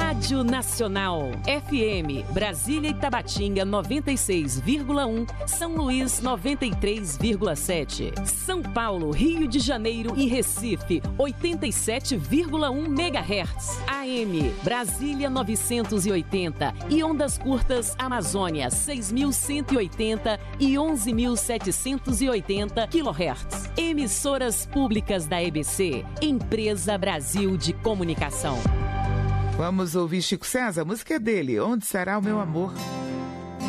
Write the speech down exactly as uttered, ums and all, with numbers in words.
Rádio Nacional, F M, Brasília e Tabatinga noventa e seis vírgula um, São Luís noventa e três vírgula sete, São Paulo, Rio de Janeiro e Recife oitenta e sete vírgula um megahertz, A M, Brasília novecentos e oitenta e ondas curtas Amazônia seis mil cento e oitenta e onze mil setecentos e oitenta quilohertz. Emissoras públicas da E B C, Empresa Brasil de Comunicação. Vamos ouvir Chico César, a música é dele, Onde Será o Meu Amor?